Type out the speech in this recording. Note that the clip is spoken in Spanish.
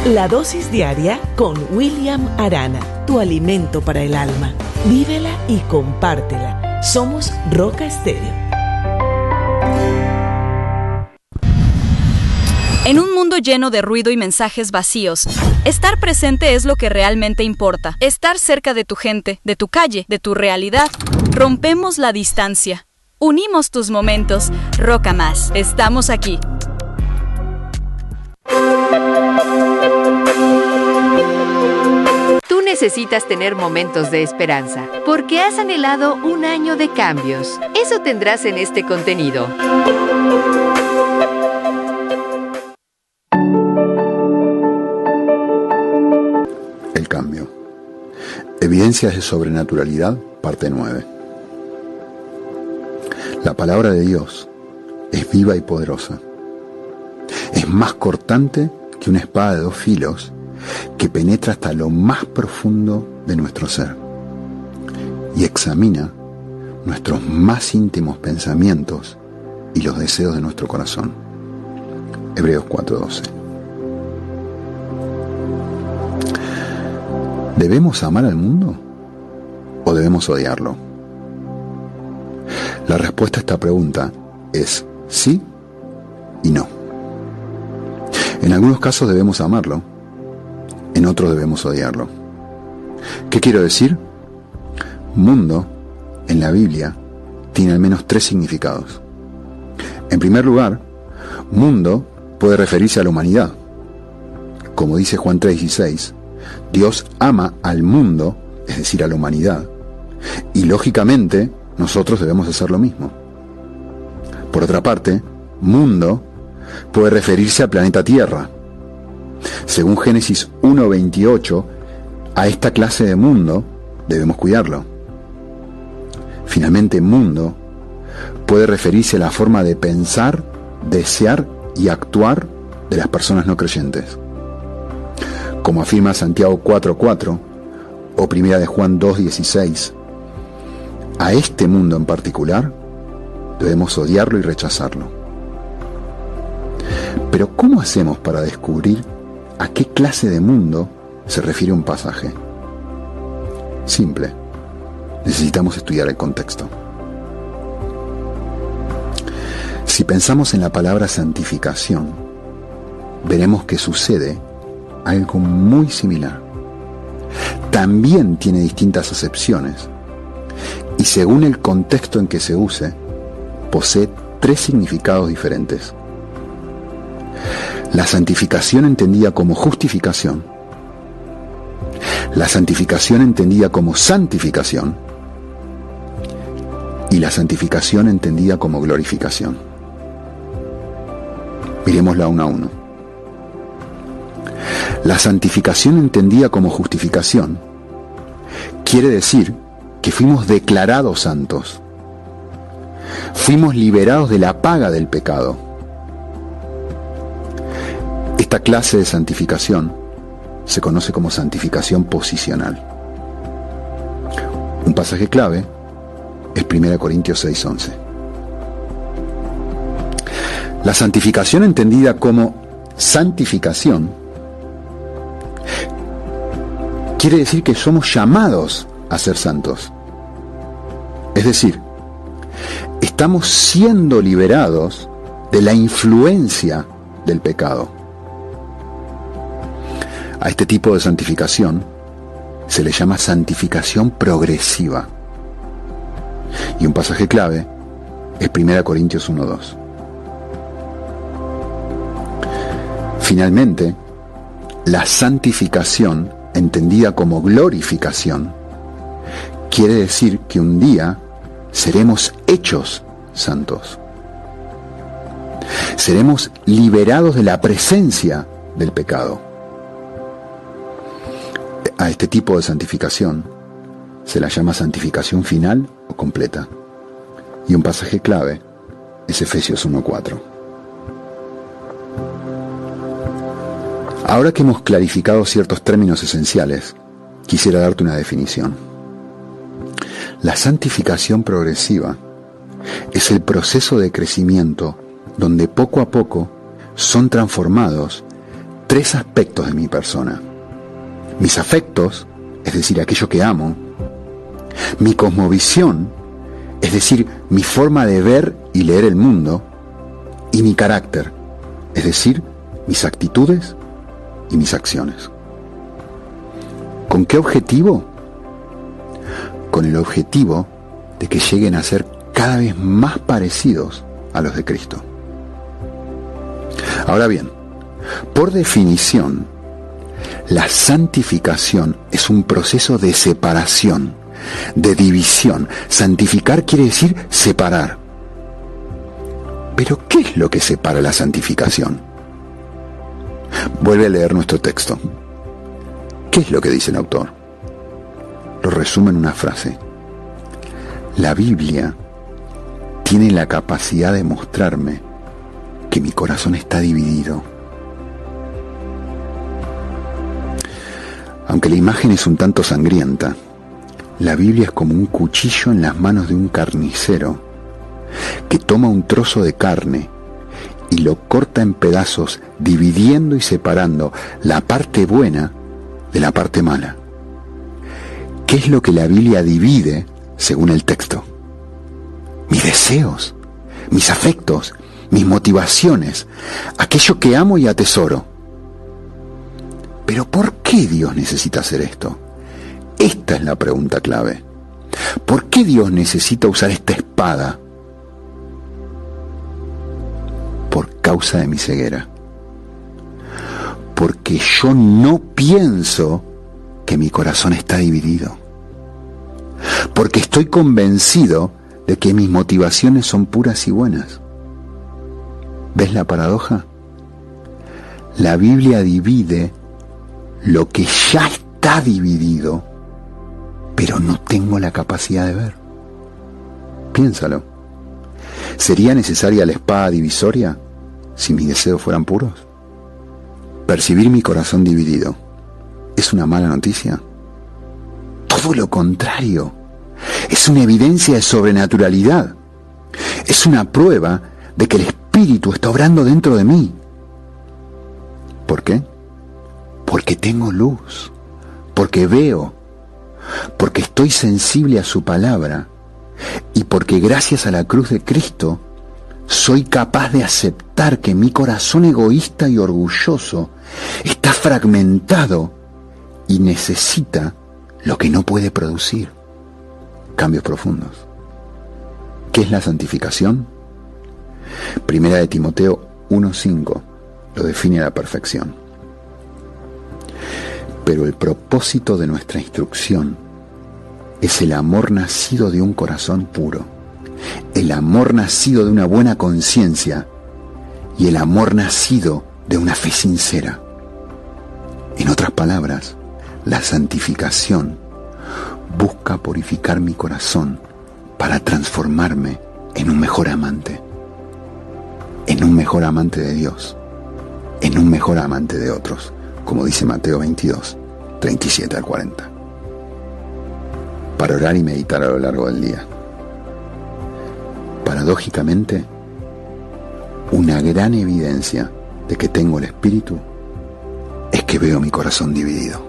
La dosis diaria con William Arana, tu alimento para el alma. Vívela y compártela. Somos Roca Estéreo. En un mundo lleno de ruido y mensajes vacíos, estar presente es lo que realmente importa. Estar cerca de tu gente, de tu calle, de tu realidad. Rompemos la distancia. Unimos tus momentos. Roca Más. Estamos aquí. Tú necesitas tener momentos de esperanza, porque has anhelado un año de cambios. Eso tendrás en este contenido. El cambio. Evidencias de sobrenaturalidad, parte 9. La palabra de Dios es viva y poderosa. Es más cortante que una espada de 2 filos que penetra hasta lo más profundo de nuestro ser y examina nuestros más íntimos pensamientos y los deseos de nuestro corazón. Hebreos 4:12. ¿Debemos amar al mundo o debemos odiarlo? La respuesta a esta pregunta es sí y no. En algunos casos debemos amarlo, en otros debemos odiarlo. ¿Qué quiero decir? Mundo, en la Biblia, tiene al menos 3 significados. En primer lugar, mundo puede referirse a la humanidad. Como dice Juan 3:16, Dios ama al mundo, es decir, a la humanidad, y lógicamente nosotros debemos hacer lo mismo. Por otra parte, mundo puede referirse al planeta Tierra. Según Génesis 1:28, a esta clase de mundo debemos cuidarlo. Finalmente, mundo puede referirse a la forma de pensar, desear y actuar de las personas no creyentes. Como afirma Santiago 4:4 o Primera de Juan 2:16, a este mundo en particular debemos odiarlo y rechazarlo. Pero ¿cómo hacemos para descubrir a qué clase de mundo se refiere un pasaje? Simple. Necesitamos estudiar el contexto. Si pensamos en la palabra santificación, veremos que sucede algo muy similar. También tiene distintas acepciones y según el contexto en que se use, posee 3 significados diferentes. La santificación entendida como justificación, la santificación entendida como santificación y la santificación entendida como glorificación. Miremosla uno a uno. La santificación entendida como justificación quiere decir que fuimos declarados santos, fuimos liberados de la paga del pecado. Esta clase de santificación se conoce como santificación posicional. Un pasaje clave es 1 Corintios 6:11. La santificación entendida como santificación quiere decir que somos llamados a ser santos. Es decir, estamos siendo liberados de la influencia del pecado. A este tipo de santificación se le llama santificación progresiva. Y un pasaje clave es 1 Corintios 1:2. Finalmente, la santificación, entendida como glorificación, quiere decir que un día seremos hechos santos. Seremos liberados de la presencia del pecado. A este tipo de santificación se la llama santificación final o completa. Y un pasaje clave es Efesios 1:4. Ahora que hemos clarificado ciertos términos esenciales, quisiera darte una definición. La santificación progresiva es el proceso de crecimiento donde poco a poco son transformados tres aspectos de mi persona: mis afectos, es decir, aquello que amo; mi cosmovisión, es decir, mi forma de ver y leer el mundo; y mi carácter, es decir, mis actitudes y mis acciones. ¿Con qué objetivo? Con el objetivo de que lleguen a ser cada vez más parecidos a los de Cristo. Ahora bien, por definición, la santificación es un proceso de separación, de división. Santificar quiere decir separar. Pero, ¿qué es lo que separa la santificación? Vuelve a leer nuestro texto. ¿Qué es lo que dice el autor? Lo resume en una frase: la Biblia tiene la capacidad de mostrarme que mi corazón está dividido. Aunque la imagen es un tanto sangrienta, la Biblia es como un cuchillo en las manos de un carnicero que toma un trozo de carne y lo corta en pedazos, dividiendo y separando la parte buena de la parte mala. ¿Qué es lo que la Biblia divide según el texto? Mis deseos, mis afectos, mis motivaciones, aquello que amo y atesoro. Pero ¿por qué Dios necesita hacer esto? Esta es la pregunta clave. ¿Por qué Dios necesita usar esta espada? Por causa de mi ceguera. Porque yo no pienso que mi corazón está dividido. Porque estoy convencido de que mis motivaciones son puras y buenas. ¿Ves la paradoja? La Biblia divide lo que ya está dividido, pero no tengo la capacidad de ver. Piénsalo. ¿Sería necesaria la espada divisoria si mis deseos fueran puros? ¿Percibir mi corazón dividido es una mala noticia? Todo lo contrario. Es una evidencia de sobrenaturalidad. Es una prueba de que el Espíritu está obrando dentro de mí. ¿Por qué? Porque tengo luz, porque veo, porque estoy sensible a su palabra y porque gracias a la cruz de Cristo soy capaz de aceptar que mi corazón egoísta y orgulloso está fragmentado y necesita lo que no puede producir: cambios profundos. ¿Qué es la santificación? Primera de Timoteo 1:5 lo define a la perfección. Pero el propósito de nuestra instrucción es el amor nacido de un corazón puro, el amor nacido de una buena conciencia y el amor nacido de una fe sincera. En otras palabras, la santificación busca purificar mi corazón para transformarme en un mejor amante de Dios, en un mejor amante de otros, como dice Mateo 22, 37 al 40. Para orar y meditar a lo largo del día. Paradójicamente, una gran evidencia de que tengo el Espíritu es que veo mi corazón dividido.